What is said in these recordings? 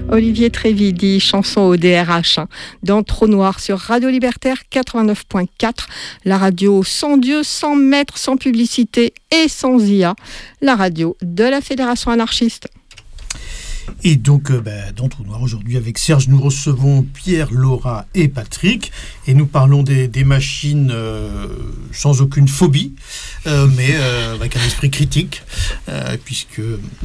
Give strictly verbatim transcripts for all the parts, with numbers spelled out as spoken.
Olivier Trévidi, chanson au D R H, hein, dans Trou Noir sur Radio Libertaire quatre-vingt-neuf point quatre, la radio sans Dieu, sans maître, sans publicité et sans I A, la radio de la Fédération anarchiste. Et donc, euh, bah, dans Trou Noir, aujourd'hui, avec Serge, nous recevons Pierre, Laura et Patrick. Et nous parlons des, des machines euh, sans aucune phobie, euh, mais euh, avec un esprit critique, euh, puisque...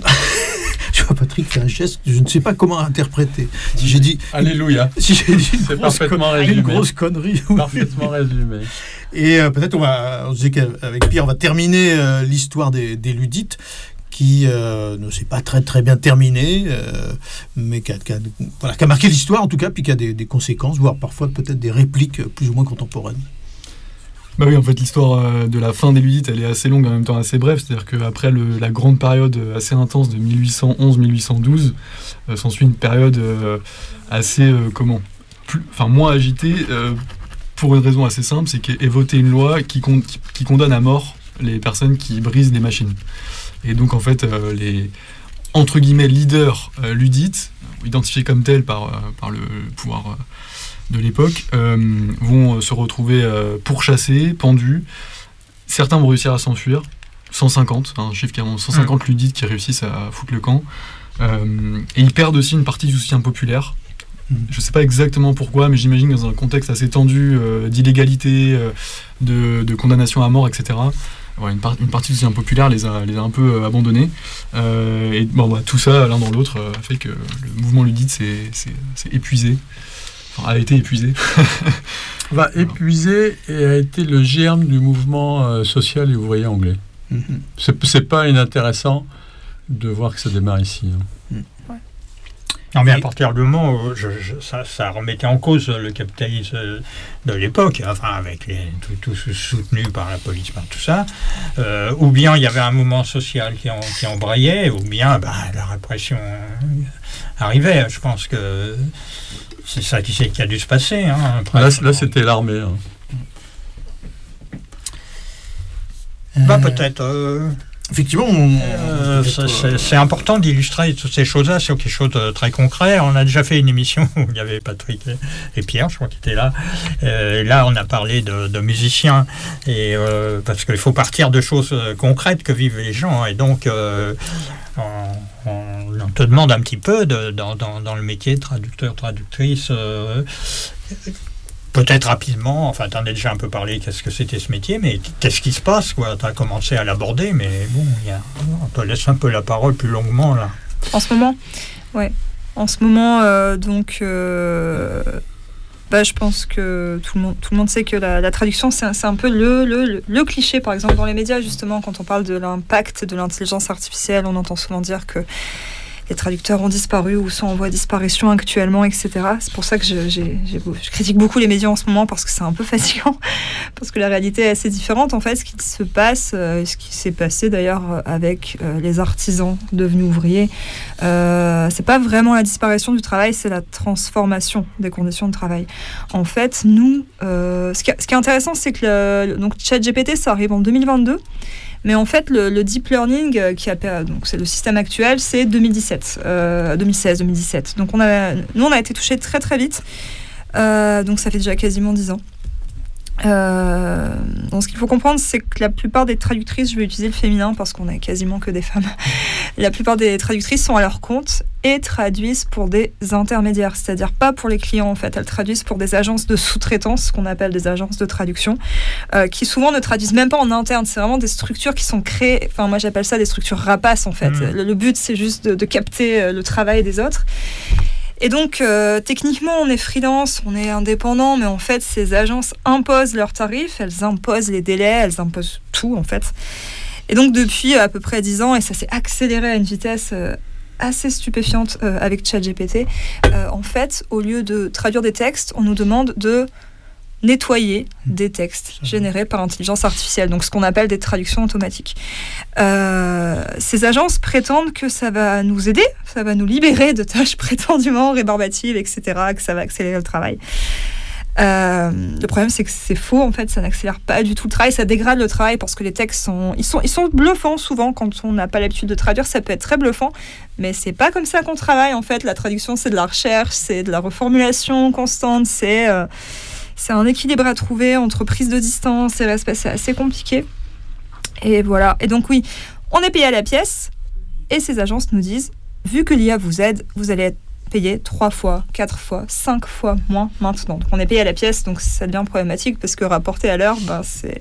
Je vois Patrick fait un geste, je ne sais pas comment interpréter. Si j'ai dit... Alléluia. Si j'ai dit une, C'est grosse, parfaitement con- résumé. une grosse connerie. Oui. Parfaitement résumé. Et euh, peut-être on va... On disait qu'avec Pierre, on va terminer euh, l'histoire des, des ludites, qui euh, ne s'est pas très très bien terminé, euh, mais qui a, qui, a, voilà, qui a marqué l'histoire en tout cas, puis qui a des, des conséquences, voire parfois peut-être des répliques plus ou moins contemporaines. Bah oui, en fait, l'histoire de la fin des ludites, elle est assez longue, en même temps assez brève. C'est-à-dire qu'après le, la grande période assez intense de mille huit cent onze à mille huit cent douze, euh, s'ensuit une période euh, assez, euh, comment, plus, enfin moins agitée, euh, pour une raison assez simple, c'est qu'est votée une loi qui, con, qui, qui condamne à mort les personnes qui brisent des machines. Et donc, en fait, euh, les, entre guillemets, leaders euh, ludites, identifiés comme tels par, euh, par le pouvoir... Euh, de l'époque, euh, vont se retrouver euh, pourchassés, pendus. Certains vont réussir à s'enfuir, cent cinquante, hein, un chiffre qui annonce cent cinquante mmh. ludites qui réussissent à foutre le camp. Euh, et ils perdent aussi une partie du soutien populaire. Mmh. Je ne sais pas exactement pourquoi, mais j'imagine que dans un contexte assez tendu euh, d'illégalité, euh, de, de condamnation à mort, et cetera, ouais, une, par- une partie du soutien populaire les a, les a un peu euh, abandonnés. Euh, et bon, bah, tout ça, l'un dans l'autre, euh, fait que le mouvement ludite s'est, s'est, s'est épuisé. Enfin, a été épuisé. Va épuisé et a été le germe du mouvement euh, social et ouvrier anglais. Mm-hmm. C'est, c'est pas inintéressant de voir que ça démarre ici. Hein. Mm. Ouais. Non, mais à partir du moment où je, je, ça, ça remettait en cause le capitalisme de l'époque, enfin avec les, tout, tout soutenu par la police, par tout ça, euh, ou bien il y avait un mouvement social qui, en, qui embrayait, ou bien bah, la répression arrivait. Je pense que c'est ça qui, qui a dû se passer. Hein, après, là, là, c'était l'armée. Hein. Bah, peut-être. Euh, Effectivement, on, euh, on c'est, c'est, c'est important d'illustrer toutes ces choses-là sur quelque chose de très concret. On a déjà fait une émission où il y avait Patrick et Pierre, je crois, qui étaient là. Euh, et là, on a parlé de, de musiciens. Et, euh, parce qu'il faut partir de choses concrètes que vivent les gens. Et donc... Euh, on, on te demande un petit peu de, dans, dans, dans le métier de traducteur, traductrice, euh, peut-être rapidement, enfin tu en as déjà un peu parlé, qu'est-ce que c'était ce métier, mais qu'est-ce qui se passe, quoi, tu as commencé à l'aborder, mais bon, y a, on te laisse un peu la parole plus longuement là. En ce moment, ouais, en ce moment, euh, donc... Euh... Bah, je pense que tout le monde, tout le monde sait que la, la traduction, c'est un, c'est un peu le, le, le cliché, par exemple, dans les médias, justement, quand on parle de l'impact de l'intelligence artificielle, on entend souvent dire que les traducteurs ont disparu ou sont en voie de disparition actuellement, et cetera. C'est pour ça que je, j'ai, j'ai, je critique beaucoup les médias en ce moment, parce que c'est un peu fatigant, parce que la réalité est assez différente, en fait, ce qui se passe, euh, ce qui s'est passé d'ailleurs avec euh, les artisans devenus ouvriers. Euh, c'est pas vraiment la disparition du travail, c'est la transformation des conditions de travail. En fait, nous, euh, ce, qui, ce qui est intéressant, c'est que le, donc ChatGPT, ça arrive en deux mille vingt-deux. Mais en fait, le, le deep learning, qui a, donc c'est le système actuel, c'est deux mille dix-sept, euh, deux mille seize, deux mille dix-sept. Donc on a, nous, on a été touchés très très vite. Euh, donc ça fait déjà quasiment dix ans. Euh, donc ce qu'il faut comprendre, c'est que la plupart des traductrices, je vais utiliser le féminin parce qu'on n'a quasiment que des femmes, la plupart des traductrices sont à leur compte et traduisent pour des intermédiaires, c'est-à-dire pas pour les clients en fait, elles traduisent pour des agences de sous-traitance, ce qu'on appelle des agences de traduction, euh, qui souvent ne traduisent même pas en interne, c'est vraiment des structures qui sont créées, enfin moi j'appelle ça des structures rapaces en fait, mmh. le, le but c'est juste de, de capter le travail des autres. Et donc, euh, techniquement, on est freelance, on est indépendant, mais en fait, ces agences imposent leurs tarifs, elles imposent les délais, elles imposent tout, en fait. Et donc, depuis à peu près dix ans, et ça s'est accéléré à une vitesse euh, assez stupéfiante euh, avec ChatGPT, euh, en fait, au lieu de traduire des textes, on nous demande de nettoyer des textes générés par intelligence artificielle, donc ce qu'on appelle des traductions automatiques. Euh, ces agences prétendent que ça va nous aider, ça va nous libérer de tâches prétendument rébarbatives, et cetera, que ça va accélérer le travail. Euh, le problème, c'est que c'est faux. En fait, ça n'accélère pas du tout le travail. Ça dégrade le travail parce que les textes sont, ils sont, ils sont bluffants souvent. Quand on n'a pas l'habitude de traduire, ça peut être très bluffant. Mais c'est pas comme ça qu'on travaille. En fait, la traduction, c'est de la recherche, c'est de la reformulation constante, c'est, euh, c'est un équilibre à trouver entre prise de distance et respect. C'est assez compliqué. Et voilà. Et donc oui, on est payé à la pièce. Et ces agences nous disent, vu que l'I A vous aide, vous allez être payé trois fois, quatre fois, cinq fois moins maintenant. Donc on est payé à la pièce, donc ça devient problématique parce que rapporter à l'heure, ben c'est...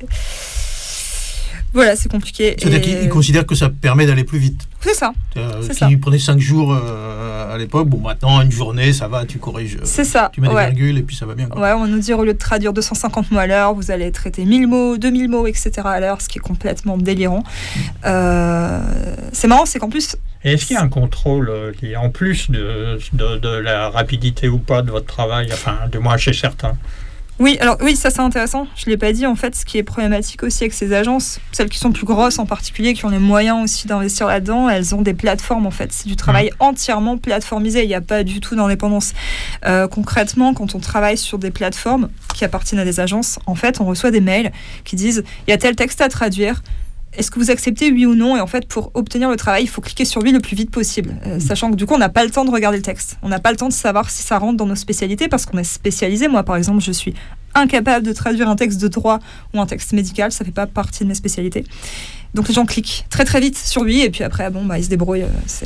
Voilà, c'est compliqué. C'est-à-dire et... qu'ils considèrent que ça permet d'aller plus vite. C'est ça. Euh, c'est qui ça. prenait cinq jours euh, à l'époque, bon maintenant une journée, ça va, tu corriges. C'est ça. Tu mets des ouais. virgules et puis ça va bien. Quoi. Ouais, on va nous dire au lieu de traduire deux cent cinquante mots à l'heure, vous allez traiter mille mots, deux mille mots, et cetera à l'heure, ce qui est complètement délirant. Euh, c'est marrant, c'est qu'en plus... Et est-ce qu'il y a un contrôle euh, qui, en plus de, de, de la rapidité ou pas de votre travail, enfin, de moi chez certains? Oui, alors oui, ça c'est intéressant. Je ne l'ai pas dit, en fait, ce qui est problématique aussi avec ces agences, celles qui sont plus grosses en particulier, qui ont les moyens aussi d'investir là-dedans, elles ont des plateformes en fait. C'est du travail mmh. entièrement plateformisé, il n'y a pas du tout d'indépendance. Euh, concrètement, quand on travaille sur des plateformes qui appartiennent à des agences, en fait, on reçoit des mails qui disent « il y a tel texte à traduire ». Est-ce que vous acceptez oui ou non? Et en fait, pour obtenir le travail, il faut cliquer sur lui le plus vite possible. Euh, sachant que du coup, on n'a pas le temps de regarder le texte. On n'a pas le temps de savoir si ça rentre dans nos spécialités parce qu'on est spécialisé. Moi, par exemple, je suis incapable de traduire un texte de droit ou un texte médical. Ça ne fait pas partie de mes spécialités. Donc les gens cliquent très très vite sur lui et puis après, bon, bah, ils se débrouillent. Euh, c'est...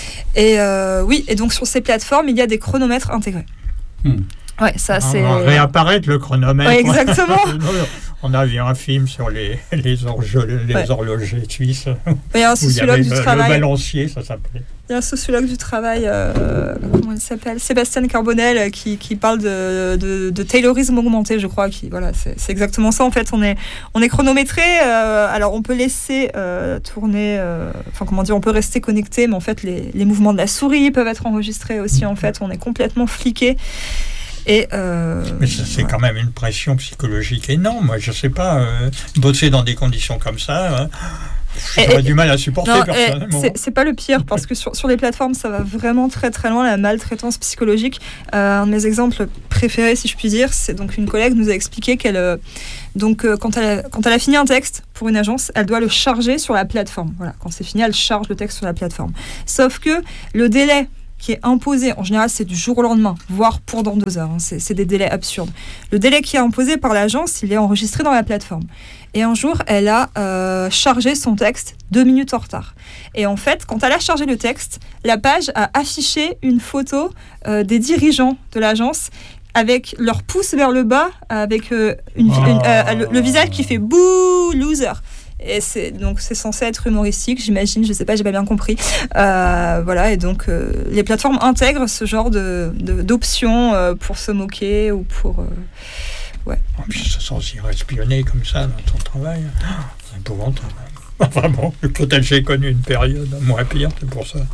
Et euh, oui, et donc sur ces plateformes, il y a des chronomètres intégrés. Hmm. Ouais, ça c'est... On va réapparaître le chronomètre. Ouais, exactement. On a vu un film sur les, les, orge, les ouais. horlogers suisses. Il y a un sociologue du le, travail. Le balancier, ça s'appelait. Il y a un sociologue du travail, euh, comment il s'appelle, Sébastien Carbonel, qui, qui parle de, de, de taylorisme augmenté, je crois. Qui, voilà, c'est, c'est exactement ça. En fait, on est, on est chronométré. Euh, alors, on peut laisser euh, tourner, euh, enfin, comment dire, on peut rester connecté, mais en fait, les, les mouvements de la souris peuvent être enregistrés aussi. En fait, on est complètement fliqué. Et euh, Mais ça, c'est quand même une pression psychologique énorme. Moi, je sais pas, euh, bosser dans des conditions comme ça, hein, j'aurais et, du mal à supporter non, personnellement. C'est, c'est pas le pire, parce que sur, sur les plateformes, ça va vraiment très très loin, la maltraitance psychologique. Euh, un de mes exemples préférés, si je puis dire, c'est donc une collègue nous a expliqué qu'elle, euh, donc, euh, quand, elle a, quand elle a fini un texte pour une agence, elle doit le charger sur la plateforme. Voilà, quand c'est fini, elle charge le texte sur la plateforme. Sauf que le délai qui est imposé, en général c'est du jour au lendemain, voire pour dans deux heures, hein, c'est, c'est des délais absurdes. Le délai qui est imposé par l'agence, il est enregistré dans la plateforme. Et un jour, elle a euh, chargé son texte deux minutes en retard. Et en fait, quand elle a chargé le texte, la page a affiché une photo euh, des dirigeants de l'agence avec leur pouce vers le bas, avec euh, une, oh. une, euh, le, le visage qui fait « bouh, loser ». Et c'est, donc c'est censé être humoristique, j'imagine, je sais pas, j'ai pas bien compris. Euh, voilà, et donc euh, les plateformes intègrent ce genre de, de, d'options euh, pour se moquer ou pour... Euh, ouais. En plus, ça sent espionner comme ça dans ton travail, c'est épouvantable. Enfin bon, peut-être j'ai connu une période moins pire, c'est pour ça.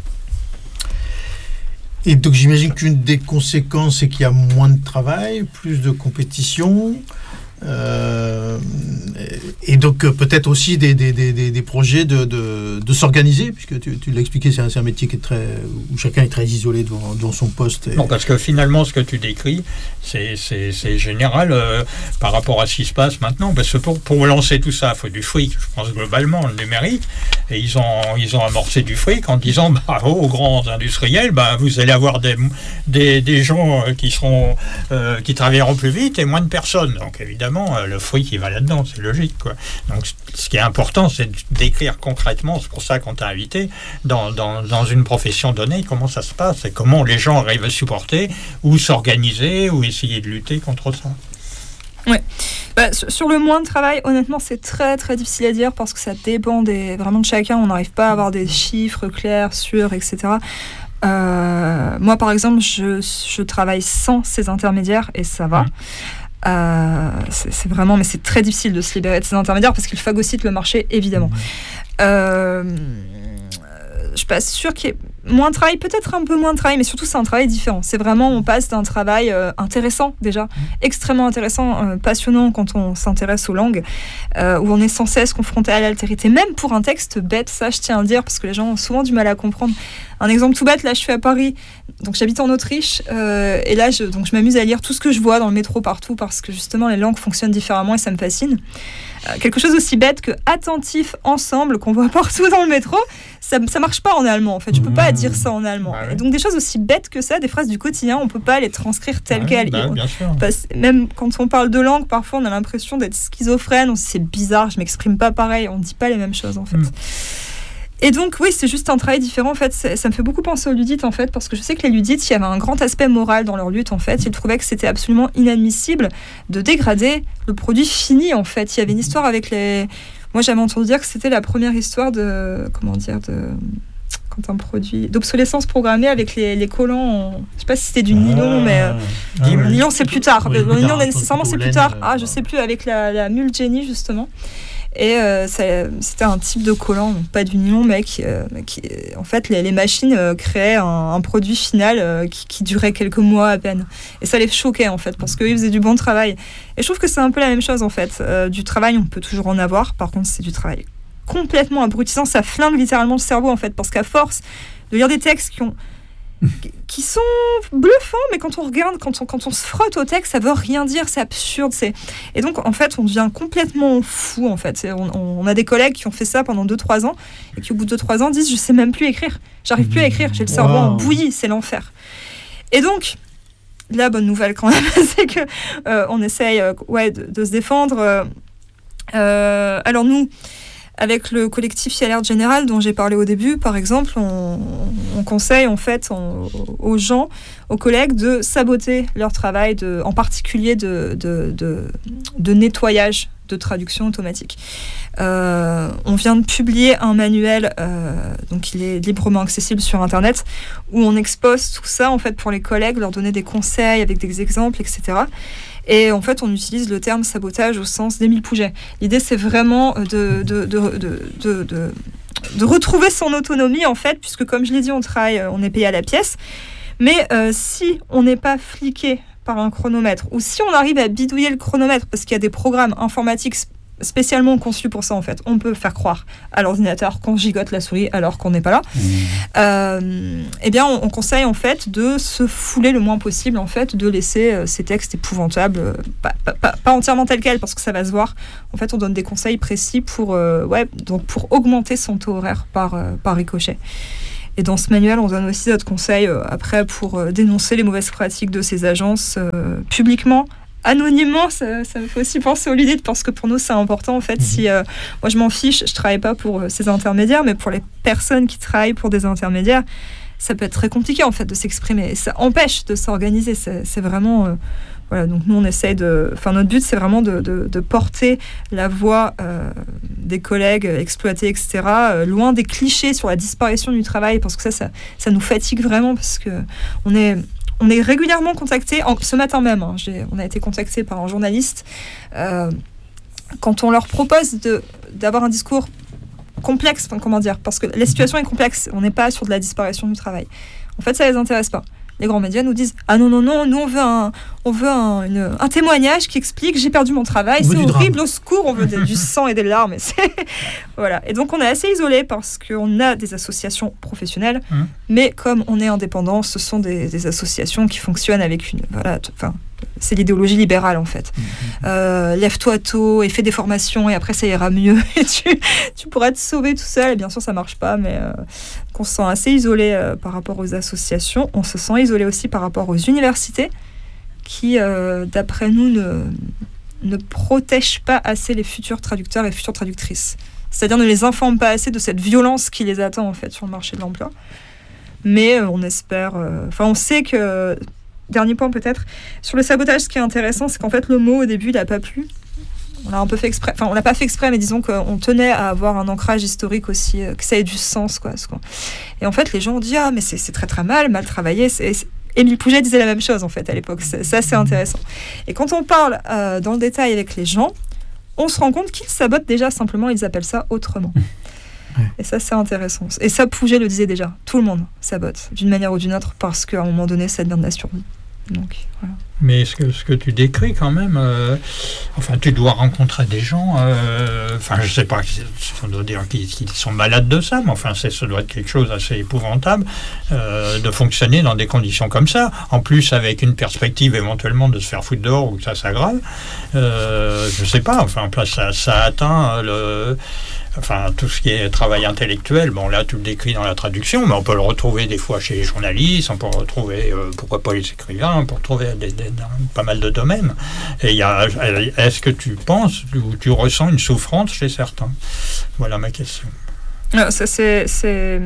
Et donc j'imagine qu'une des conséquences, c'est qu'il y a moins de travail, plus de compétition... Euh, et donc euh, peut-être aussi des, des, des, des projets de, de, de s'organiser, puisque tu, tu l'as expliqué, c'est un, c'est un métier qui est très, où chacun est très isolé devant, devant son poste. Et... Non, parce que finalement ce que tu décris, c'est, c'est, c'est général euh, par rapport à ce qui se passe maintenant, parce que pour, pour lancer tout ça, il faut du fric, je pense globalement, le numérique, et ils ont, ils ont amorcé du fric en disant bah, aux grands industriels, bah, vous allez avoir des, des, des gens qui, seront, euh, qui travailleront plus vite et moins de personnes, donc évidemment le fruit qui va là-dedans, c'est logique, quoi. Donc ce qui est important, c'est d'écrire concrètement, c'est pour ça qu'on t'a invité, dans, dans, dans une profession donnée, comment ça se passe et comment les gens arrivent à supporter ou s'organiser ou essayer de lutter contre ça. Oui. Bah, sur le moins de travail, honnêtement, c'est très très difficile à dire parce que ça dépend des, vraiment de chacun. On n'arrive pas à avoir des chiffres clairs, sûrs, et cetera. Euh, moi, par exemple, je, je travaille sans ces intermédiaires et ça va. Mmh. Euh, c'est, c'est vraiment, mais c'est très difficile de se libérer de ces intermédiaires parce qu'ils phagocytent le marché, évidemment. Euh, je suis pas sûre qu'il y ait moins de travail, peut-être un peu moins de travail, mais surtout c'est un travail différent. C'est vraiment, on passe d'un travail euh, intéressant déjà, mmh. extrêmement intéressant, euh, passionnant quand on s'intéresse aux langues, euh, où on est sans cesse confronté à l'altérité, même pour un texte bête, ça je tiens à le dire, parce que les gens ont souvent du mal à comprendre. Un exemple tout bête, là je suis à Paris, donc j'habite en Autriche, euh, et là je, donc, je m'amuse à lire tout ce que je vois dans le métro partout, parce que justement les langues fonctionnent différemment et ça me fascine. Euh, quelque chose aussi bête que attentif ensemble, qu'on voit partout dans le métro, ça, ça marche pas en allemand en fait, je peux pas dire ça en allemand. Bah, ouais. Et donc des choses aussi bêtes que ça, des phrases du quotidien, on peut pas les transcrire telles bah, quelles. Bah, bien sûr. Parce, même quand on parle de langue, parfois on a l'impression d'être schizophrène, on se dit c'est bizarre, je m'exprime pas pareil, on dit pas les mêmes choses en fait. Mm. Et donc oui, c'est juste un travail différent en fait. Ça, ça me fait beaucoup penser aux ludites en fait, parce que je sais que les ludites, il y avait un grand aspect moral dans leur lutte en fait. Ils trouvaient que c'était absolument inadmissible de dégrader le produit fini en fait. Il y avait une histoire avec les. Moi j'avais entendu dire que c'était la première histoire de comment dire de quand un produit d'obsolescence programmée avec les, les collants. En... Je sais pas si c'était du nylon, ah, mais euh, ah, le nylon c'est plus tard. Oui, le nylon tard, nécessairement c'est plus tard. Ah je sais plus avec la, la mule Jenny justement. Et euh, ça, c'était un type de collant, donc pas du nylon, mais qui, euh, qui, en fait, les, les machines euh, créaient un, un produit final euh, qui, qui durait quelques mois à peine. Et ça les choquait, en fait, parce qu'ils faisaient du bon travail. Et je trouve que c'est un peu la même chose, en fait. Euh, du travail, on peut toujours en avoir. Par contre, c'est du travail complètement abrutissant. Ça flingue littéralement le cerveau, en fait, parce qu'à force de lire des textes qui ont... qui sont bluffants, mais quand on regarde, quand on, quand on se frotte au texte, ça veut rien dire, c'est absurde. C'est... Et donc, en fait, on devient complètement fou, en fait. On, on a des collègues qui ont fait ça pendant deux trois ans, et qui, au bout de deux trois ans, disent « Je sais même plus écrire. J'arrive plus à écrire. J'ai le cerveau wow. en bouillie. C'est l'enfer. » Et donc, la bonne nouvelle, quand même, c'est qu'on euh, essaye euh, ouais, de, de se défendre. Euh, euh, alors, nous... Avec le collectif Alerte Générale dont j'ai parlé au début, par exemple, on, on conseille en fait on, aux gens, aux collègues de saboter leur travail, de, en particulier de, de, de, de nettoyage de traduction automatique. Euh, on vient de publier un manuel, euh, donc il est librement accessible sur Internet, où on expose tout ça en fait pour les collègues, leur donner des conseils avec des exemples, et cetera. Et en fait, on utilise le terme sabotage au sens d'Émile Pouget. L'idée, c'est vraiment de, de, de, de, de, de, de retrouver son autonomie, en fait, puisque, comme je l'ai dit, on travaille, on est payé à la pièce. Mais euh, si on n'est pas fliqué par un chronomètre, ou si on arrive à bidouiller le chronomètre, parce qu'il y a des programmes informatiques spécialement conçus pour ça, en fait, on peut faire croire à l'ordinateur qu'on gigote la souris alors qu'on n'est pas là. Mmh. Euh, eh bien, on, on conseille, en fait, de se fouler le moins possible, en fait, de laisser euh, ces textes épouvantables, euh, pas, pas, pas, pas entièrement tels quels, parce que ça va se voir. En fait, on donne des conseils précis pour, euh, ouais, donc pour augmenter son taux horaire par, euh, par ricochet. Et dans ce manuel, on donne aussi d'autres conseils euh, après pour euh, dénoncer les mauvaises pratiques de ces agences euh, publiquement, anonymement. Ça, ça me fait aussi penser aux ludites, parce que pour nous, c'est important. En fait, mmh. si euh, moi, je m'en fiche, je travaille pas pour euh, ces intermédiaires, mais pour les personnes qui travaillent pour des intermédiaires, ça peut être très compliqué, en fait, de s'exprimer. Et ça empêche de s'organiser. C'est, c'est vraiment... Euh, voilà, donc nous, on essaye de... Enfin, notre but, c'est vraiment de, de, de porter la voix euh, des collègues exploités, et cetera, euh, loin des clichés sur la disparition du travail, parce que ça, ça, ça nous fatigue vraiment, parce que on est... On est régulièrement contacté, en, ce matin même, hein, j'ai, on a été contacté par un journaliste, euh, quand on leur propose de, d'avoir un discours complexe, enfin, comment dire, parce que la situation est complexe, on n'est pas sur de la disparition du travail. En fait, ça ne les intéresse pas. Les grands médias nous disent « Ah non, non, non, nous on veut un, on veut un, une, un témoignage qui explique « J'ai perdu mon travail, c'est horrible, drame. Au secours, on veut de, du sang et des larmes. » et c'est... Voilà. Et donc on est assez isolé parce qu'on a des associations professionnelles, mmh. mais comme on est indépendant, ce sont des, des associations qui fonctionnent avec une... Voilà, enfin, c'est l'idéologie libérale en fait. Mmh. Euh, lève-toi tôt et fais des formations et après ça ira mieux et tu, tu pourras te sauver tout seul. Et bien sûr ça marche pas, mais euh, on se sent assez isolé euh, par rapport aux associations. On se sent isolé aussi par rapport aux universités qui, euh, d'après nous, ne, ne protègent pas assez les futurs traducteurs et futures traductrices. C'est-à-dire ne les informent pas assez de cette violence qui les attend en fait sur le marché de l'emploi. Mais euh, on espère... Enfin, euh, on sait que... Dernier point peut-être. Sur le sabotage, ce qui est intéressant, c'est qu'en fait, le mot, au début, il n'a pas plu. On l'a un peu fait exprès. Enfin, on l'a pas fait exprès, mais disons qu'on tenait à avoir un ancrage historique aussi, que ça ait du sens, quoi. Et en fait, les gens ont dit « Ah, mais c'est, c'est très très mal, mal travaillé. » c'est, c'est... Émile Pouget disait la même chose, en fait, à l'époque. C'est, ça, c'est intéressant. Et quand on parle euh, dans le détail avec les gens, on se rend compte qu'ils sabotent déjà, simplement, ils appellent ça autrement. Et ça, c'est intéressant. Et ça, Pouget le disait déjà. Tout le monde sabote, d'une manière ou d'une autre, parce qu'à un moment donné, ça devient de la survie. Donc, voilà. Mais ce que, ce que tu décris quand même, euh, enfin, tu dois rencontrer des gens, euh, enfin, je sais pas, on doit dire qu'ils, qu'ils sont malades de ça, mais enfin, c'est, ça doit être quelque chose d'assez épouvantable euh, de fonctionner dans des conditions comme ça. En plus, avec une perspective éventuellement de se faire foutre dehors ou que ça s'aggrave, euh, je sais pas, enfin, ça, ça atteint le... Enfin, tout ce qui est travail intellectuel, bon là tu le décris dans la traduction, mais on peut le retrouver des fois chez les journalistes, on peut le retrouver, euh, pourquoi pas les écrivains, on peut le retrouver des, des, dans pas mal de domaines. Et il y a, est-ce que tu penses ou tu ressens une souffrance chez certains? Voilà ma question. Non, ça c'est... c'est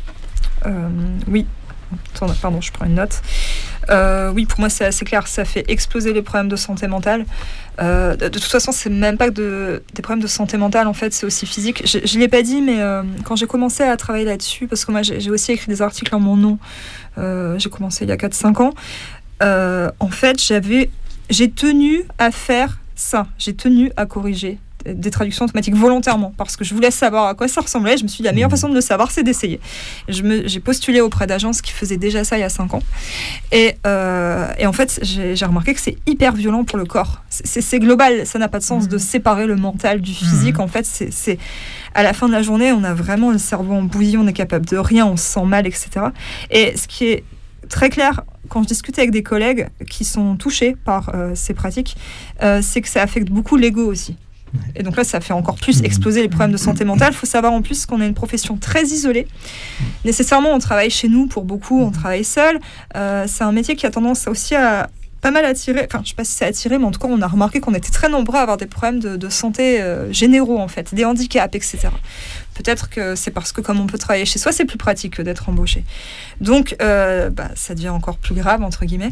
euh, oui. Pardon, je prends une note. Euh, oui, pour moi, c'est assez clair. Ça fait exploser les problèmes de santé mentale. Euh, de, de toute façon, c'est même pas que de, des problèmes de santé mentale, en fait, c'est aussi physique. Je ne l'ai pas dit, mais euh, quand j'ai commencé à travailler là-dessus, parce que moi, j'ai, j'ai aussi écrit des articles en mon nom, euh, j'ai commencé il y a quatre cinq ans, euh, en fait, j'avais, j'ai tenu à faire ça. J'ai tenu à corriger des traductions automatiques volontairement parce que je voulais savoir à quoi ça ressemblait. Je me suis dit la meilleure façon de le savoir c'est d'essayer. Je me, j'ai postulé auprès d'agences qui faisaient déjà ça il y a cinq ans et, euh, et en fait j'ai, j'ai remarqué que c'est hyper violent pour le corps. C'est, c'est, c'est global, ça n'a pas de sens de séparer le mental du physique. En fait c'est, c'est à la fin de la journée on a vraiment le cerveau en bouillie, on est capable de rien, on se sent mal, et cetera. Et ce qui est très clair quand je discute avec des collègues qui sont touchés par euh, ces pratiques, euh, c'est que ça affecte beaucoup l'ego aussi. Et donc là, ça fait encore plus exploser les problèmes de santé mentale. Il faut savoir en plus qu'on a une profession très isolée. Nécessairement, on travaille chez nous pour beaucoup, on travaille seul. Euh, c'est un métier qui a tendance aussi à pas mal attirer, enfin je ne sais pas si c'est attiré, mais en tout cas on a remarqué qu'on était très nombreux à avoir des problèmes de, de santé euh, généraux en fait, des handicaps, et cetera. Peut-être que c'est parce que comme on peut travailler chez soi, c'est plus pratique que d'être embauché. Donc euh, bah, ça devient encore plus grave entre guillemets.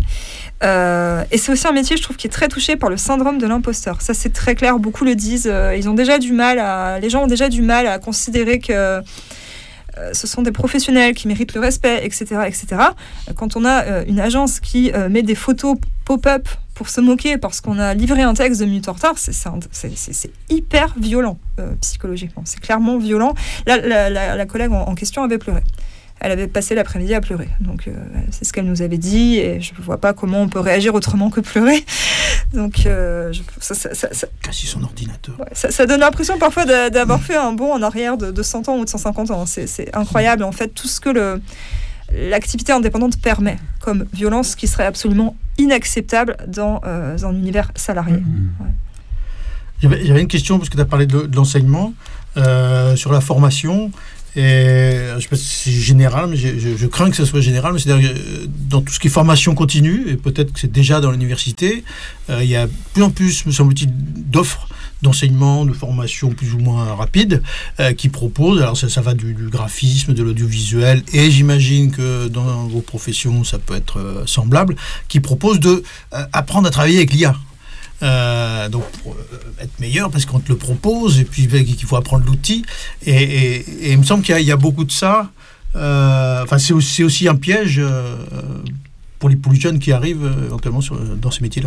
Euh, et c'est aussi un métier, je trouve, qui est très touché par le syndrome de l'imposteur. Ça c'est très clair, beaucoup le disent. Euh, ils ont déjà du mal à, les gens ont déjà du mal à considérer que Euh, ce sont des professionnels qui méritent le respect, et cetera, et cetera. Quand on a euh, une agence qui euh, met des photos pop-up pour se moquer parce qu'on a livré un texte de minutes en retard, c'est, c'est, c'est, c'est hyper violent euh, psychologiquement. C'est clairement violent. Là, la, la, la collègue en, en question avait pleuré. Elle avait passé l'après-midi à pleurer. Donc, euh, c'est ce qu'elle nous avait dit et je ne vois pas comment on peut réagir autrement que pleurer. Donc, euh, je, ça, ça, ça, ça, Casser son ordinateur. Ouais, ça, ça donne l'impression parfois de, d'avoir fait un bond en arrière de, de cent ans ou de cent cinquante ans. C'est, c'est incroyable, en fait, tout ce que le, l'activité indépendante permet comme violence qui serait absolument inacceptable dans, euh, dans un univers salarié. Mmh. Ouais. J'avais, j'avais une question, parce que tu as parlé de, de l'enseignement, euh, sur la formation. Et je ne sais pas si c'est général, mais je, je, je crains que ce soit général, mais c'est-à-dire que dans tout ce qui est formation continue, et peut-être que c'est déjà dans l'université, euh, il y a de plus en plus, me semble-t-il, d'offres d'enseignement, de formation plus ou moins rapide, euh, qui proposent, alors ça, ça va du, du graphisme, de l'audiovisuel, et j'imagine que dans vos professions, ça peut être euh, semblable, qui proposent de euh, apprendre à travailler avec l'I A. Euh, donc pour euh, être meilleur parce qu'on te le propose et puis qu'il faut apprendre l'outil et, et, et il me semble qu'il y a, il y a beaucoup de ça euh, enfin c'est aussi, c'est aussi un piège euh, pour les plus jeunes qui arrivent euh, éventuellement sur, dans ces métiers là.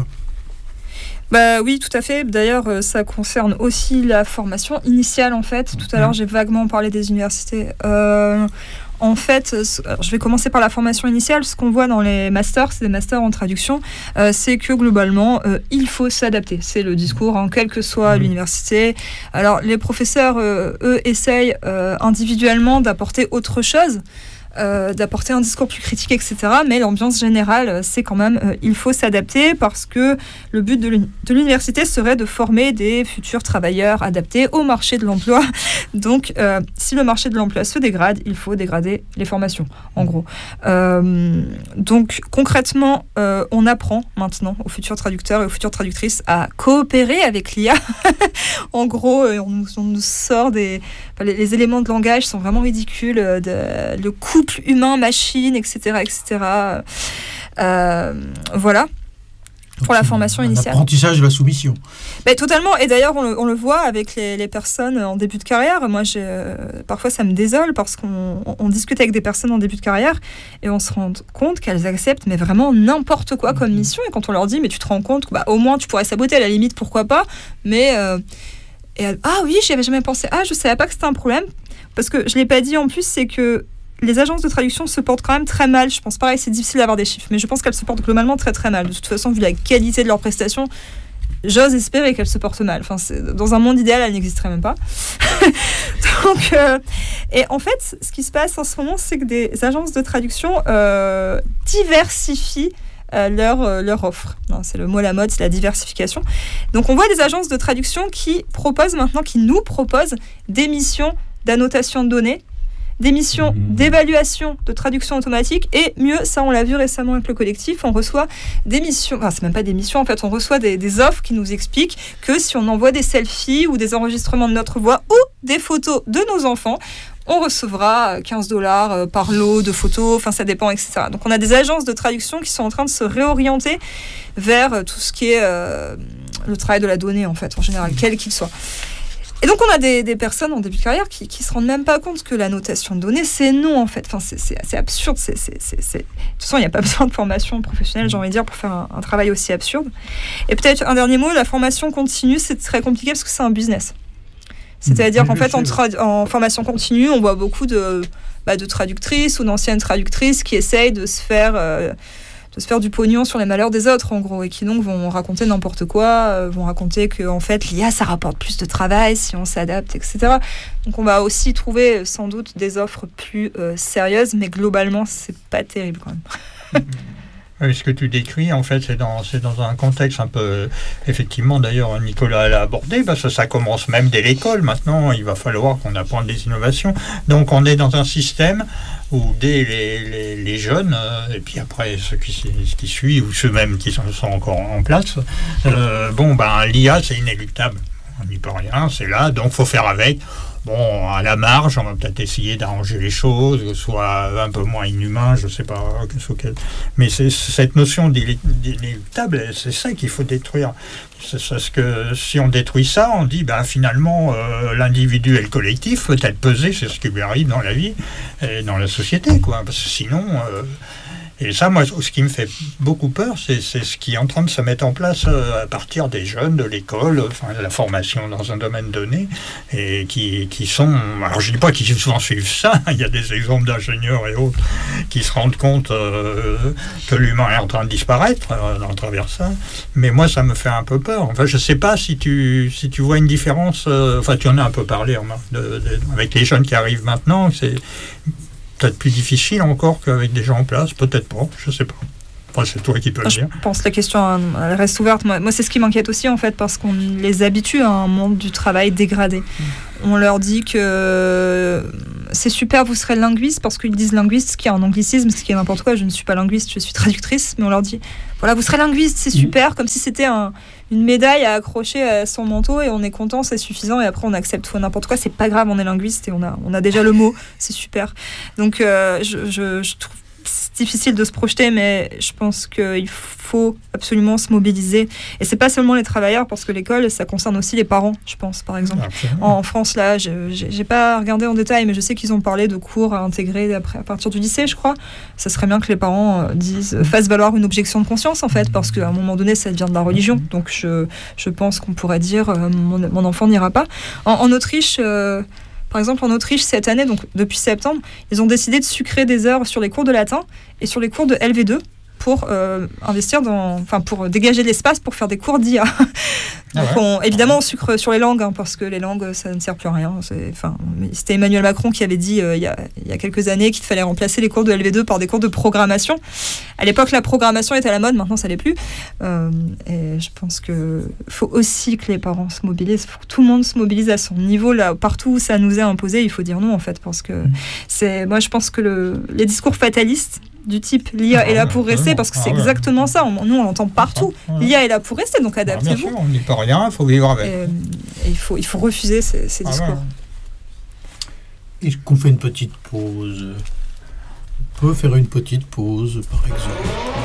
Bah oui, tout à fait. D'ailleurs, euh, ça concerne aussi la formation initiale, en fait. Tout à l'heure, j'ai vaguement parlé des universités. Euh, en fait, alors, je vais commencer par la formation initiale. Ce qu'on voit dans les masters, c'est des masters en traduction, euh, c'est que globalement, euh, il faut s'adapter. C'est le discours, hein, quelle que soit mmh. l'université. Alors, les professeurs, euh, eux, essayent euh, individuellement d'apporter autre chose. Euh, d'apporter un discours plus critique, et cetera. Mais l'ambiance générale, c'est quand même, euh, il faut s'adapter parce que le but de, l'uni- de l'université serait de former des futurs travailleurs adaptés au marché de l'emploi. Donc, euh, si le marché de l'emploi se dégrade, il faut dégrader les formations, en gros. Euh, donc, concrètement, euh, on apprend maintenant aux futurs traducteurs et aux futures traductrices à coopérer avec l'I A. En gros, on nous, on nous sort des... Enfin, les, les éléments de langage sont vraiment ridicules. De, le couple humain-machine, et cetera, et cetera. Euh, voilà. Pour la formation initiale. L'apprentissage de la soumission. Ben, totalement. Et d'ailleurs, on le, on le voit avec les, les personnes en début de carrière. Moi, j'ai, euh, parfois, ça me désole parce qu'on on, on discute avec des personnes en début de carrière et on se rend compte qu'elles acceptent mais vraiment n'importe quoi comme mission. Et quand on leur dit, mais tu te rends compte que bah, au moins tu pourrais saboter, à la limite, pourquoi pas. Mais euh, et, ah oui, j'y avais jamais pensé. Ah, je savais pas que c'était un problème. Parce que je l'ai pas dit en plus, c'est que les agences de traduction se portent quand même très mal. Je pense, pareil, c'est difficile d'avoir des chiffres, mais je pense qu'elles se portent globalement très très mal. De toute façon, vu la qualité de leurs prestations, j'ose espérer qu'elles se portent mal. Enfin, c'est, dans un monde idéal, elles n'existeraient même pas. Donc, euh, et en fait, ce qui se passe en ce moment, c'est que des agences de traduction euh, diversifient euh, leur, euh, leur offre. Non, c'est le mot à la mode, c'est la diversification. Donc, on voit des agences de traduction qui proposent maintenant, qui nous proposent des missions d'annotation de données, des missions d'évaluation de traduction automatique, et mieux, ça on l'a vu récemment avec le collectif, on reçoit des missions, enfin c'est même pas des missions en fait, on reçoit des, des offres qui nous expliquent que si on envoie des selfies ou des enregistrements de notre voix ou des photos de nos enfants, on recevra quinze dollars par lot de photos, enfin ça dépend, et cetera. Donc on a des agences de traduction qui sont en train de se réorienter vers tout ce qui est euh, le travail de la donnée en fait, en général, quel qu'il soit. Et donc on a des, des personnes en début de carrière qui, qui se rendent même pas compte que la notation de données c'est non en fait. Enfin c'est, c'est, c'est absurde. C'est, c'est, c'est, c'est... De toute façon il n'y a pas besoin de formation professionnelle, j'ai envie de dire, pour faire un, un travail aussi absurde. Et peut-être un dernier mot, la formation continue c'est très compliqué parce que c'est un business. C'est-à-dire mmh, qu'en fait en, trad- en formation continue on voit beaucoup de, bah, de traductrices ou d'anciennes traductrices qui essayent de se faire... Euh, de se faire du pognon sur les malheurs des autres, en gros, et qui donc vont raconter n'importe quoi, euh, vont raconter que en fait, l'I A, ça rapporte plus de travail si on s'adapte, et cetera. Donc on va aussi trouver sans doute des offres plus euh, sérieuses, mais globalement, c'est pas terrible quand même. Oui, ce que tu décris, en fait, c'est dans, c'est dans un contexte un peu... Effectivement, d'ailleurs, Nicolas l'a abordé, parce que ça commence même dès l'école. Maintenant, il va falloir qu'on apprenne des innovations. Donc, on est dans un système où dès les, les, les jeunes, euh, et puis après ceux qui, qui suivent, ou ceux même qui sont, sont encore en place, euh, bon, ben, l'I A, c'est inéluctable. On n'y peut rien, c'est là, donc il faut faire avec. Bon, à la marge, on va peut-être essayer d'arranger les choses, que ce soit un peu moins inhumain, je ne sais pas. Mais c'est, cette notion d'inéluctable, c'est ça qu'il faut détruire. C'est parce que si on détruit ça, on dit ben, finalement euh, l'individu et le collectif peut être pesé sur ce qui lui arrive dans la vie et dans la société, quoi. Parce que sinon... Euh, Et ça, moi, ce qui me fait beaucoup peur, c'est, c'est ce qui est en train de se mettre en place euh, à partir des jeunes, de l'école, enfin, de la formation dans un domaine donné, et qui, qui sont... Alors, je ne dis pas qu'ils souvent suivent ça, il y a des exemples d'ingénieurs et autres qui se rendent compte euh, que l'humain est en train de disparaître euh, à travers ça, mais moi, ça me fait un peu peur. Enfin, je ne sais pas si tu, si tu vois une différence... Euh, enfin, tu en as un peu parlé, remarque, de, de, avec les jeunes qui arrivent maintenant, c'est... peut-être plus difficile encore qu'avec des gens en place, peut-être pas, je sais pas. Enfin, c'est toi qui peux le dire. Je pense que la question elle reste ouverte. Moi, moi, c'est ce qui m'inquiète aussi, en fait, parce qu'on les habitue à un monde du travail dégradé. Mmh. On leur dit que c'est super, vous serez linguiste, parce qu'ils disent linguiste, ce qui est un anglicisme, ce qui est n'importe quoi. Je ne suis pas linguiste, je suis traductrice, mais on leur dit, voilà, vous serez linguiste, c'est super, mmh. comme si c'était un, une médaille à accrocher à son manteau, et on est content, c'est suffisant, et après on accepte tout n'importe quoi, c'est pas grave, on est linguiste, et on a, on a déjà le mot, c'est super. Donc, euh, je, je, je trouve c'est difficile de se projeter, mais je pense qu'il faut absolument se mobiliser. Et c'est pas seulement les travailleurs, parce que l'école, ça concerne aussi les parents, je pense, par exemple. En, en France, là, je, j'ai, j'ai pas regardé en détail, mais je sais qu'ils ont parlé de cours à intégrer après, à partir du lycée, je crois. Ça serait bien que les parents euh, disent, fassent valoir une objection de conscience, en fait, parce qu'à un moment donné, ça devient de la religion. Donc, je, je pense qu'on pourrait dire, euh, mon, mon enfant n'ira pas. En, en Autriche... Euh, Par exemple, en Autriche, cette année, donc depuis septembre, ils ont décidé de sucrer des heures sur les cours de latin et sur les cours de L V deux pour euh, investir dans, enfin pour dégager de l'espace pour faire des cours d'I A. Donc ah ouais. on, évidemment, on sucre sur les langues, hein, parce que les langues, ça ne sert plus à rien. C'est, enfin, c'était Emmanuel Macron qui avait dit euh, il, y a, il y a quelques années qu'il fallait remplacer les cours de L V deux par des cours de programmation. À l'époque, la programmation était à la mode, maintenant ça l'est plus. Euh, et je pense qu'il faut aussi que les parents se mobilisent, il faut que tout le monde se mobilise à son niveau, là, partout où ça nous est imposé, il faut dire non, en fait, parce que c'est, moi je pense que le, les discours fatalistes du type l'I A ah, est là pour rester, parce que c'est ah, ouais. exactement ça. On, nous, on l'entend partout. Ah, ouais. L'I A est là pour rester, donc adaptez-vous. Ah, bien sûr, on n'y peut rien, il faut vivre avec. Et, et il, faut, il faut refuser ces, ces ah, discours. Ouais. Est-ce qu'on fait une petite pause ? On peut faire une petite pause, par exemple.